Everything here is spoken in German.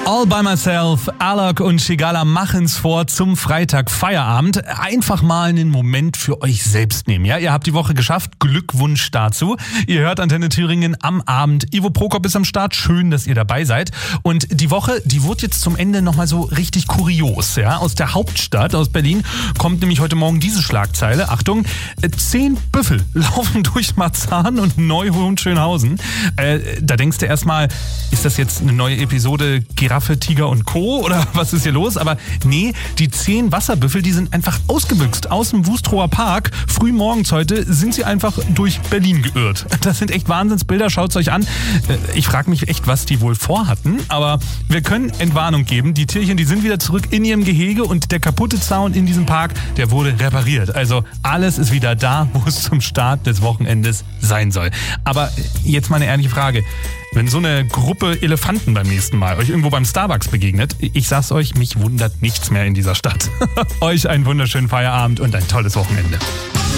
All by Myself, Alok und Shigala machen's vor zum Freitag Feierabend. Einfach mal einen Moment für euch selbst nehmen. Ja, ihr habt die Woche geschafft. Glückwunsch dazu. Ihr hört Antenne Thüringen am Abend. Ivo Prokop ist am Start. Schön, dass ihr dabei seid. Und die Woche, die wurde jetzt zum Ende nochmal so richtig kurios. Ja, aus der Hauptstadt, aus Berlin, kommt nämlich heute Morgen diese Schlagzeile. Achtung, 10 Büffel laufen durch Marzahn und Neuhohn-Schönhausen. Da denkst du erstmal, ist das jetzt eine neue Episode Giraffe, Tiger und Co. oder was ist hier los? Aber nee, die 10 Wasserbüffel, die sind einfach ausgebüxt aus dem Wustrower Park. Früh morgens heute sind sie einfach durch Berlin geirrt. Das sind echt Wahnsinnsbilder, schaut's euch an. Ich frage mich echt, was die wohl vorhatten, aber wir können Entwarnung geben. Die Tierchen, die sind wieder zurück in ihrem Gehege und der kaputte Zaun in diesem Park, der wurde repariert. Also alles ist wieder da, wo es zum Start des Wochenendes sein soll. Aber jetzt mal eine ehrliche Frage. Wenn so eine Gruppe Elefanten beim nächsten Mal euch irgendwo beim Starbucks begegnet, ich sag's euch, mich wundert nichts mehr in dieser Stadt. Euch einen wunderschönen Feierabend und ein tolles Wochenende.